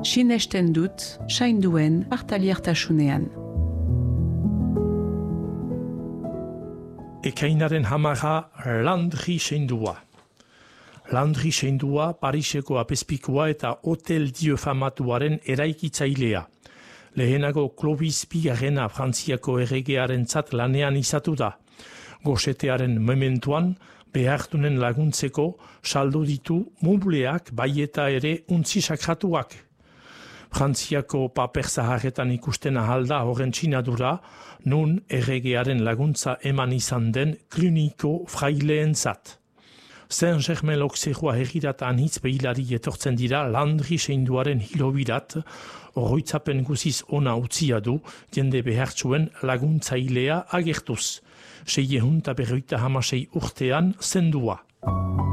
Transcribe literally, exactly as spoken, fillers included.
Sinesten dut, sainduen partaliertasunean. Ekainaren hamara Landry Seindua. Landry Seindua Pariseko apezpikua eta Hotel Dieu famatuaren eraikitzailea. Lehenago Clovis bigarrena Frantziako erregearentzat lanean izatu da. Gosetearen mementuan behartunen laguntzeko saldu ditu mubleak bai eta ere untzi sakratuak. Frantziako paper zaharretan ikusten ahalda horren txinadura, nun erregearen laguntza eman izan den kliniko fraileentzat. Saint-Germain-l'Auxerrois herriratan hitz behilari etortzen dira Landry Seinduaren hilobirat, oroitzapen guziz ona utzia du, jende behartzuen laguntzailea agertuz. Sei ehun eta berroita hamasei urtean zendua.